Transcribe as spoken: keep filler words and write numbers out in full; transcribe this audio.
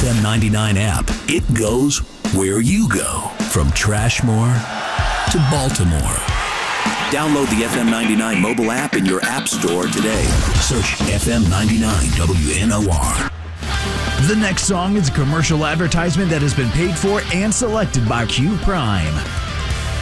M ninety-nine app. It goes where you go. From Trashmore to Baltimore. Download the F M ninety-nine mobile app in your app store today. Search F M ninety-nine W N O R. The next song is a commercial advertisement that has been paid for and selected by Q Prime.